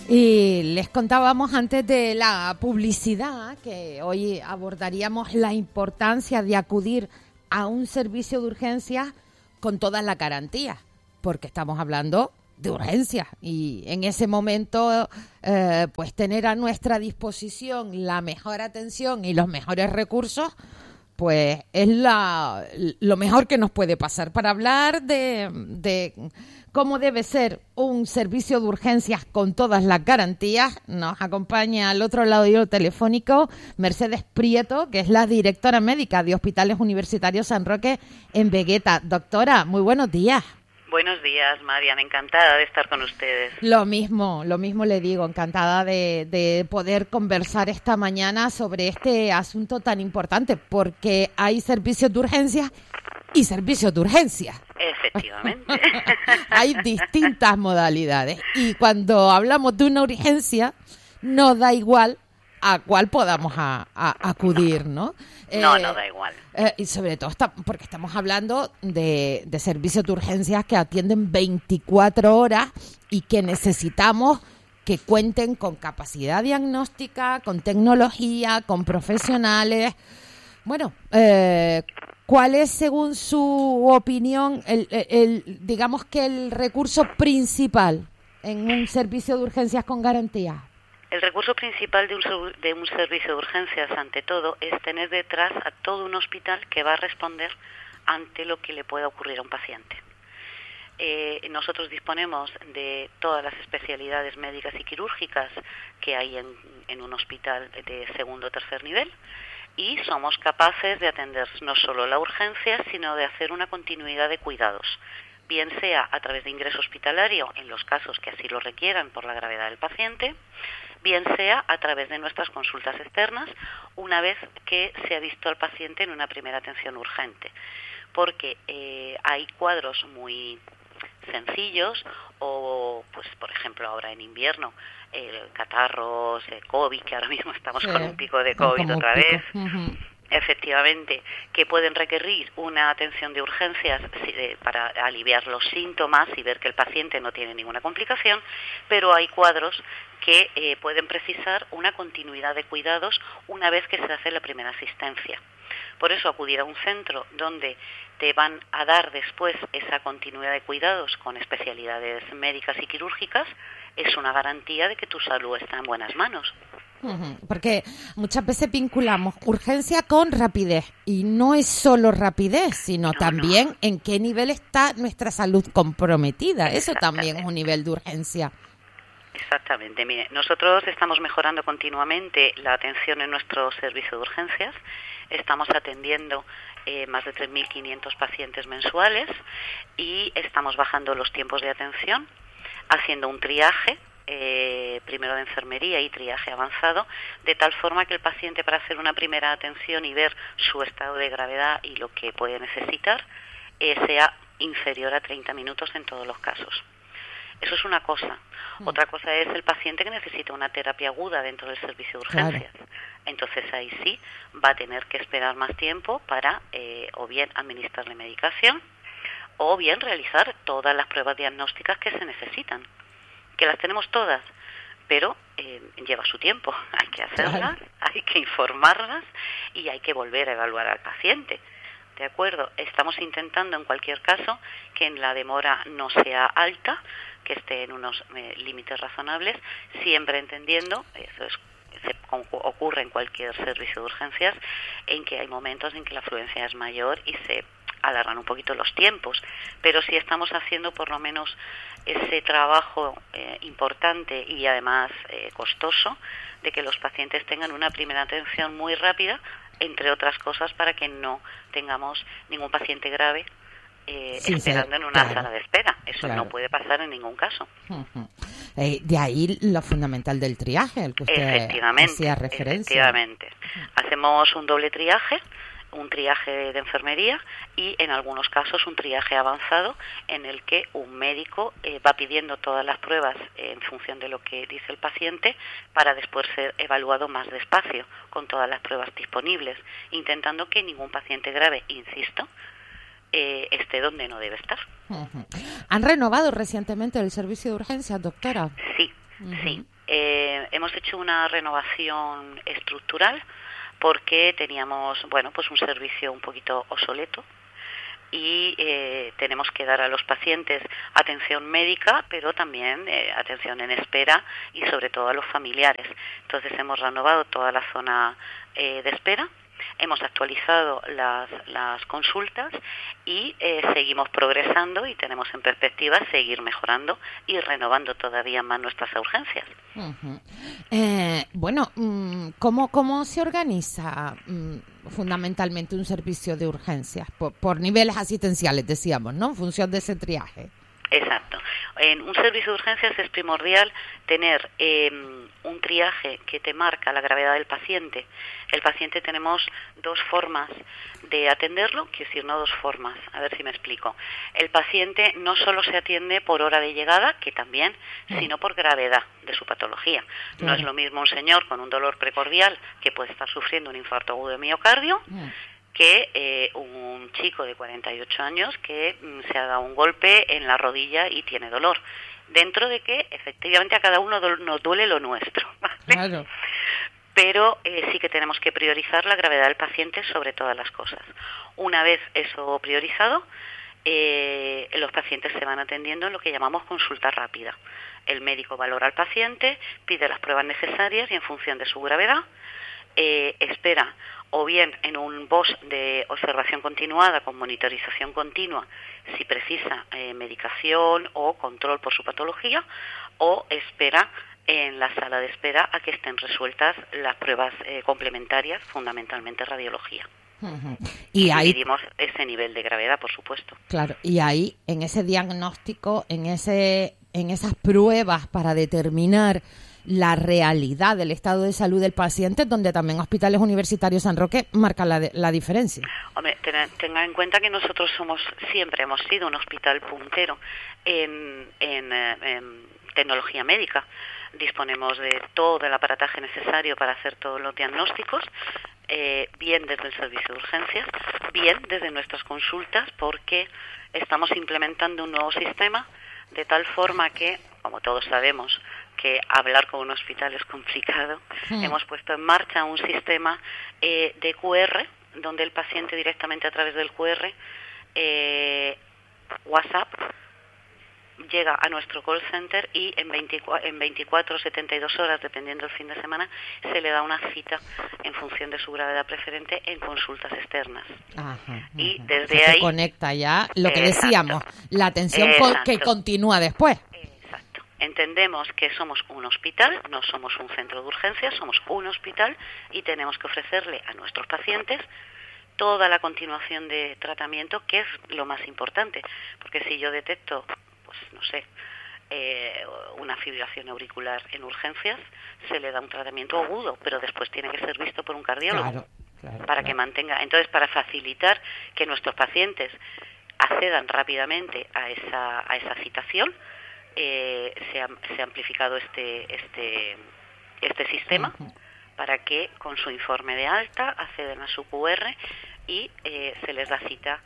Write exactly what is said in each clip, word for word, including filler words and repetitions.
Y les contábamos antes de la publicidad que hoy abordaríamos la importancia de acudir a un servicio de urgencias con todas las garantías, porque estamos hablando de urgencias y en ese momento eh, pues tener a nuestra disposición la mejor atención y los mejores recursos pues es la, lo mejor que nos puede pasar. Para hablar de, de cómo debe ser un servicio de urgencias con todas las garantías, nos acompaña al otro lado del telefónico Mercedes Prieto, que es la directora médica de Hospitales Universitarios San Roque en Vegueta. Doctora, muy buenos días. Buenos días, Marian, encantada de estar con ustedes. Lo mismo, lo mismo le digo, encantada de, de poder conversar esta mañana sobre este asunto tan importante, porque hay servicios de urgencias y servicios de urgencias. Efectivamente. Hay distintas modalidades y cuando hablamos de una urgencia, no da igual a cuál podamos a, a, acudir, ¿no? No, eh, no da igual. Eh, y sobre todo está, porque estamos hablando de, de servicios de urgencias que atienden veinticuatro horas y que necesitamos que cuenten con capacidad diagnóstica, con tecnología, con profesionales. Bueno, eh, ¿cuál es, según su opinión, el, el, el digamos que el recurso principal en un servicio de urgencias con garantía? El recurso principal de un, de un servicio de urgencias, ante todo, es tener detrás a todo un hospital que va a responder ante lo que le pueda ocurrir a un paciente. Eh, nosotros disponemos de todas las especialidades médicas y quirúrgicas que hay en, en un hospital de segundo o tercer nivel y somos capaces de atender no solo la urgencia, sino de hacer una continuidad de cuidados, bien sea a través de ingreso hospitalario en los casos que así lo requieran por la gravedad del paciente, bien sea a través de nuestras consultas externas, una vez que se ha visto al paciente en una primera atención urgente. Porque eh, hay cuadros muy sencillos o, pues por ejemplo, ahora en invierno, eh, catarros, eh, COVID, que ahora mismo estamos sí, con un pico de COVID otra vez. Uh-huh. Efectivamente, que pueden requerir una atención de urgencias para aliviar los síntomas y ver que el paciente no tiene ninguna complicación, pero hay cuadros que eh, pueden precisar una continuidad de cuidados una vez que se hace la primera asistencia. Por eso acudir a un centro donde te van a dar después esa continuidad de cuidados con especialidades médicas y quirúrgicas es una garantía de que tu salud está en buenas manos. Uh-huh. Porque muchas veces vinculamos urgencia con rapidez y no es solo rapidez, sino no, también no. en qué nivel está nuestra salud comprometida. Eso también es un nivel de urgencia. Exactamente. Mire, nosotros estamos mejorando continuamente la atención en nuestro servicio de urgencias. Estamos atendiendo eh, más de tres mil quinientos pacientes mensuales y estamos bajando los tiempos de atención, haciendo un triaje, eh, primero de enfermería y triaje avanzado, de tal forma que el paciente, para hacer una primera atención y ver su estado de gravedad y lo que puede necesitar, eh, sea inferior a treinta minutos en todos los casos. Eso es una cosa. Otra cosa es el paciente que necesita una terapia aguda dentro del servicio de urgencias. Claro. Entonces ahí sí va a tener que esperar más tiempo para eh, o bien administrarle medicación o bien realizar todas las pruebas diagnósticas que se necesitan, que las tenemos todas, pero eh, lleva su tiempo. Hay que hacerlas, claro. Hay que informarlas y hay que volver a evaluar al paciente. ¿De acuerdo? Estamos intentando en cualquier caso que en la demora no sea alta, que esté en unos eh, límites razonables, siempre entendiendo, eso es, se ocurre en cualquier servicio de urgencias, en que hay momentos en que la afluencia es mayor y se alargan un poquito los tiempos, pero sí estamos haciendo por lo menos ese trabajo eh, importante y además eh, costoso de que los pacientes tengan una primera atención muy rápida, entre otras cosas para que no tengamos ningún paciente grave eh, sí, esperando sí, en una claro, sala de espera. Eso claro. no puede pasar en ningún caso. Uh-huh. Eh, de ahí lo fundamental del triaje, el que usted efectivamente, hacía referencia. Efectivamente. Hacemos un doble triaje, un triaje de enfermería y en algunos casos un triaje avanzado en el que un médico eh, va pidiendo todas las pruebas eh, en función de lo que dice el paciente para después ser evaluado más despacio con todas las pruebas disponibles, intentando que ningún paciente grave, insisto, eh, esté donde no debe estar. Uh-huh. ¿Han renovado recientemente el servicio de urgencias, doctora? Sí, uh-huh. sí. hemos hecho una renovación estructural porque teníamos, bueno, pues un servicio un poquito obsoleto y eh, tenemos que dar a los pacientes atención médica, pero también eh, atención en espera y sobre todo a los familiares. Entonces hemos renovado toda la zona eh, de espera, hemos actualizado las, las consultas y eh, seguimos progresando y tenemos en perspectiva seguir mejorando y renovando todavía más nuestras urgencias. Uh-huh. Eh, bueno, ¿cómo, cómo se organiza fundamentalmente un servicio de urgencias? Por, por niveles asistenciales, decíamos, ¿no? En función de ese triaje. Exacto. En un servicio de urgencias es primordial tener eh, un triaje que te marca la gravedad del paciente. El paciente tenemos dos formas de atenderlo, quiero decir, no dos formas, a ver si me explico. El paciente no solo se atiende por hora de llegada, que también, sino por gravedad de su patología. No es lo mismo un señor con un dolor precordial que puede estar sufriendo un infarto agudo de miocardio, que eh, un chico de cuarenta y ocho años que mm, se ha dado un golpe en la rodilla y tiene dolor. Dentro de que efectivamente a cada uno do- nos duele lo nuestro, ¿vale? Claro. Pero eh, sí que tenemos que priorizar la gravedad del paciente sobre todas las cosas. Una vez eso priorizado, eh, los pacientes se van atendiendo en lo que llamamos consulta rápida. El médico valora al paciente, pide las pruebas necesarias y en función de su gravedad, eh, espera o bien en un B O S de observación continuada con monitorización continua si precisa eh, medicación o control por su patología, o espera en la sala de espera a que estén resueltas las pruebas eh, complementarias, fundamentalmente radiología. Uh-huh. Y ahí dividimos ese nivel de gravedad, por supuesto. Claro, y ahí en ese diagnóstico, en ese en esas pruebas para determinar la realidad del estado de salud del paciente, donde también Hospitales Universitarios San Roque marca la, de, la diferencia. Hombre, ten, tenga en cuenta que nosotros somos siempre hemos sido un hospital puntero en, en, en tecnología médica. Disponemos de todo el aparataje necesario para hacer todos los diagnósticos, eh, bien desde el servicio de urgencias, bien desde nuestras consultas, porque estamos implementando un nuevo sistema de tal forma que, como todos sabemos, que hablar con un hospital es complicado. Mm. Hemos puesto en marcha un sistema eh, de Q R, donde el paciente directamente a través del Q R, eh, WhatsApp, llega a nuestro call center y en veinticuatro, en veinticuatro, setenta y dos horas, dependiendo del fin de semana, se le da una cita en función de su gravedad preferente en consultas externas. Ajá, ajá. Y desde o sea, ahí... se conecta ya lo que Exacto. decíamos, la atención Exacto. que continúa después. Exacto. Entendemos que somos un hospital, no somos un centro de urgencias, somos un hospital y tenemos que ofrecerle a nuestros pacientes toda la continuación de tratamiento, que es lo más importante, porque si yo detecto, pues no sé, eh, una fibrilación auricular en urgencias, se le da un tratamiento agudo, pero después tiene que ser visto por un cardiólogo. Claro, claro, para claro. que mantenga. Entonces, para facilitar que nuestros pacientes accedan rápidamente a esa a esa citación, eh, se, ha, se ha amplificado este este este sistema uh-huh. para que con su informe de alta acceden a su Q R y eh, se les da cita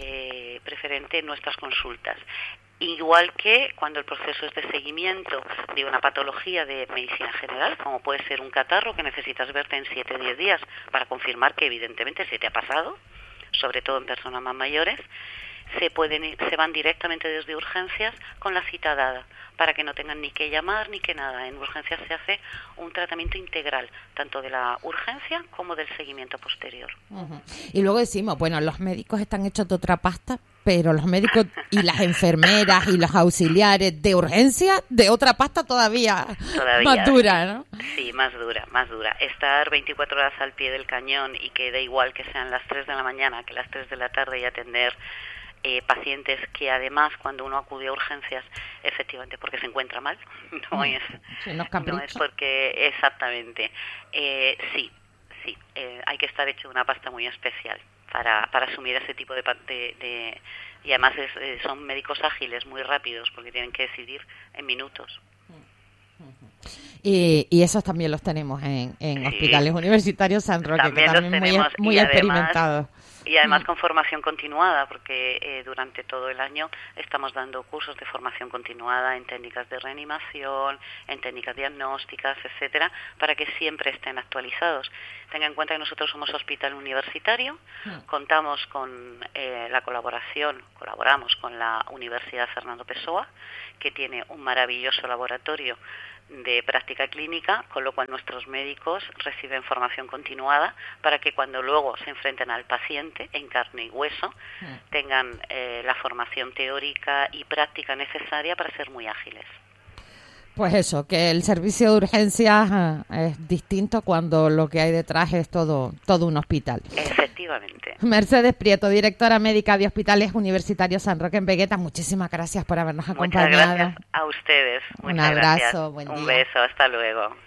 eh, preferente en nuestras consultas. Igual que cuando el proceso es de seguimiento de una patología de medicina general, como puede ser un catarro que necesitas verte en siete o diez días para confirmar que evidentemente se te ha pasado, sobre todo en personas más mayores, se pueden ir, se van directamente desde urgencias con la cita dada, para que no tengan ni que llamar ni que nada. En urgencias se hace un tratamiento integral, tanto de la urgencia como del seguimiento posterior. Uh-huh. Y luego decimos, bueno, los médicos están hechos de otra pasta, pero los médicos y las enfermeras y los auxiliares de urgencia, de otra pasta todavía, todavía más dura, ¿no? Sí, más dura, más dura. Estar veinticuatro horas al pie del cañón y que da igual que sean las tres de la mañana que las tres de la tarde y atender eh, pacientes que además cuando uno acude a urgencias, efectivamente porque se encuentra mal, no es, sí, no es porque exactamente, eh, sí, sí, eh, hay que estar hecho una pasta muy especial para para asumir ese tipo de, de, de y además es, eh, son médicos ágiles, muy rápidos, porque tienen que decidir en minutos. Y, y esos también los tenemos en, en sí. Hospitales Universitarios San Roque, también que también muy, muy experimentados. Y además con formación continuada, porque eh, durante todo el año estamos dando cursos de formación continuada en técnicas de reanimación, en técnicas diagnósticas, etcétera, para que siempre estén actualizados. Tenga en cuenta que nosotros somos hospital universitario, contamos con eh, la colaboración, colaboramos con la Universidad Fernando Pessoa, que tiene un maravilloso laboratorio de práctica clínica, con lo cual nuestros médicos reciben formación continuada para que cuando luego se enfrenten al paciente en carne y hueso tengan eh, la formación teórica y práctica necesaria para ser muy ágiles. Pues eso, que el servicio de urgencias eh, es distinto cuando lo que hay detrás es todo, todo un hospital. Efectivamente. Mercedes Prieto, directora médica de Hospitales Universitarios San Roque en Vegueta, muchísimas gracias por habernos acompañado. Muchas gracias a ustedes. Muchas un abrazo, gracias. buen Un día. beso, hasta luego.